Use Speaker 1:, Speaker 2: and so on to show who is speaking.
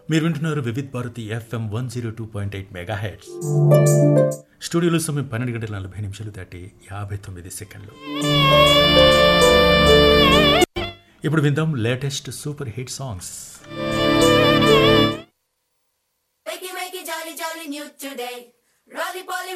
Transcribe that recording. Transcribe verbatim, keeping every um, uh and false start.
Speaker 1: మీరు వింటున్నారు Vividh Bharati FM one zero two point eight mega heads. స్టూడియోలో సమయం పన్నెండు గంటల నలభై నిమిషాలు దాటి యాభై తొమ్మిది సెకండ్లు. ఇప్పుడు విందాం latest super hit songs.
Speaker 2: Wakey, wakey, jolly, jolly new today. Rolly, poly,